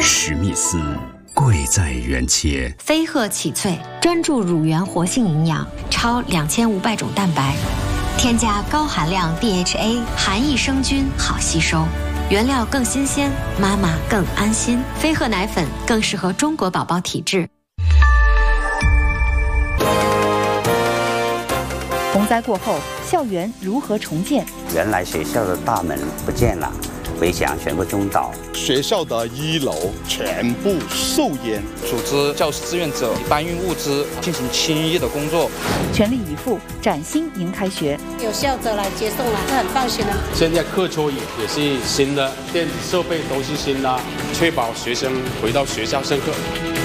史密斯贵在原切， 飞鹤启萃专注乳源活性营养，超2500种蛋白，添加高含量 DHA， 含益生菌，好吸收。原料更新鲜，妈妈更安心。飞鹤奶粉更适合中国宝宝体质。 洪灾过后，校园如何重建？ 原来学校的大门不见了，围墙全部中倒， 学校的1楼全部受淹。 组织教师志愿者搬运物资，进行清淤的工作， 全力以赴，崭新迎开学。 有校者来接送了，是很放心的。 现在课桌椅也是新的，电子设备都是新的，确保学生回到学校上课。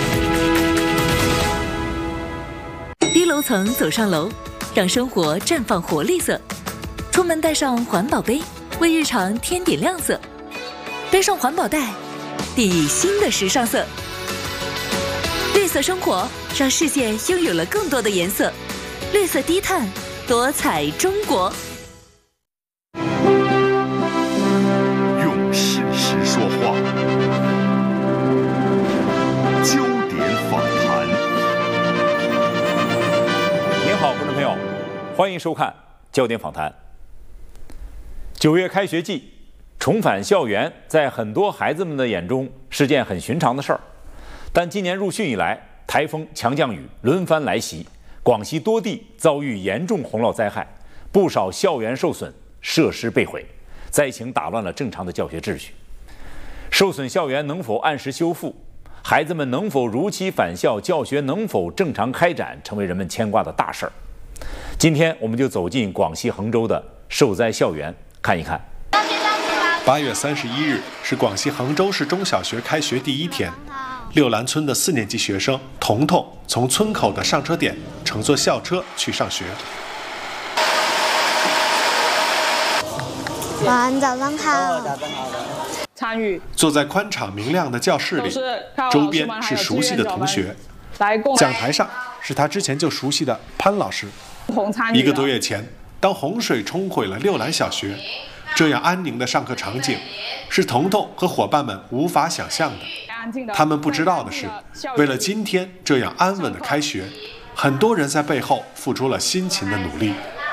低楼层走上楼，让生活绽放活力色。出门带上环保杯，为日常添点亮色。背上环保袋，定义新的时尚色。绿色生活，让世界拥有了更多的颜色。绿色低碳，多彩中国。 用事实说话，焦点访谈。 您好，观众朋友，欢迎收看焦点访谈。9月开学季，重返校园在很多孩子们的眼中是件很寻常的事儿，但今年入汛以来，台风、强降雨轮番来袭，广西多地遭遇严重洪涝灾害，不少校园受损，设施被毁，灾情打乱了正常的教学秩序。受损校园能否按时修复，孩子们能否如期返校，教学能否正常开展，成为人们牵挂的大事儿。今天我们就走进广西衡州的受灾校园看一看。 8月31日是广西衡州市中小学开学第1天，六兰村的4年级学生彤彤从村口的上车点乘坐校车去上学。 晚早上好。 参与坐在宽敞明亮的教室里，周边是熟悉的同学，讲台上是他之前就熟悉的潘老师。1个多月前，当洪水冲毁了六兰小学，这样安宁的上课场景是彤彤和伙伴们无法想象的。他们不知道的是，为了今天这样安稳的开学，很多人在背后付出了辛勤的努力。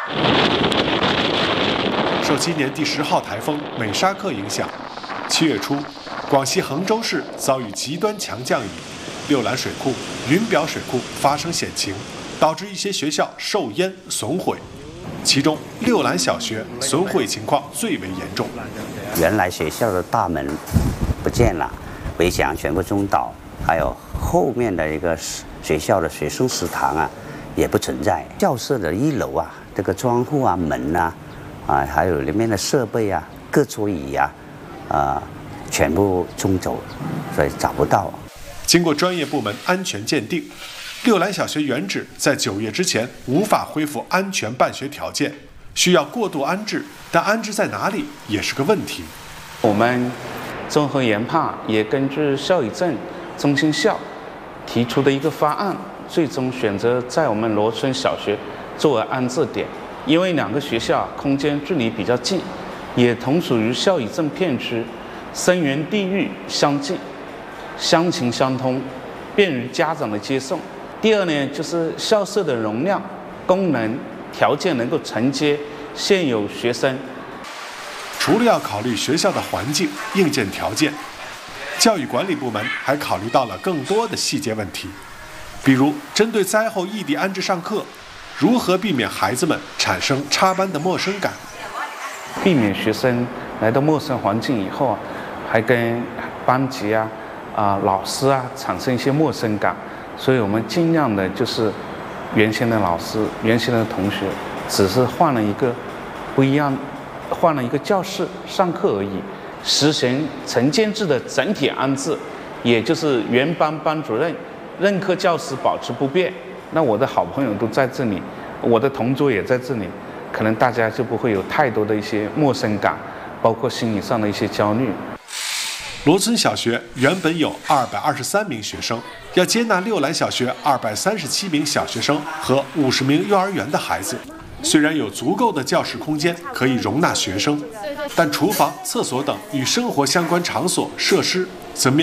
受今年第10号台风美沙克影响，7月初，广西衡州市遭遇极端强降雨，六兰水库、云表水库发生险情，导致一些学校受淹损毁。其中六兰小学损毁情况最为严重。 原来学校的大门不见了，围墙全部中倒，还有后面的一个学校的学生食堂啊也不存在。教室的1楼啊，这个窗户啊、门啊，还有里面的设备啊、课桌椅啊，全部冲走，所以找不到。 经过专业部门安全鉴定，六兰小学原址在9月之前无法恢复安全办学条件，需要过渡安置，但安置在哪里也是个问题。 我们综合研判，也根据校语镇中心校提出的一个方案，最终选择在我们罗村小学作为安置点。因为2个学校空间距离比较近，也同属于校语镇片区，生源地域相近，乡情相通，便于家长的接送。第二呢，就是校舍的容量、功能条件能够承接现有学生。 除了要考虑学校的环境、硬件条件，教育管理部门还考虑到了更多的细节问题，比如针对灾后异地安置上课，如何避免孩子们产生插班的陌生感， 避免学生来到陌生环境以后还跟班级老师产生一些陌生感。所以我们尽量的就是原先的老师、原先的同学，只是换了一个不一样，换了一个教室上课而已，实行承建制的整体安置，也就是原班班主任、任课教师保持不变。那我的好朋友都在这里，我的同桌也在这里，可能大家就不会有太多的一些陌生感，包括心理上的一些焦虑。 罗村小学原本有223名学生，要接纳六兰小学237名小学生和50名幼儿园的孩子。虽然有足够的教室空间可以容纳学生，但厨房、厕所等与生活相关场所设施则面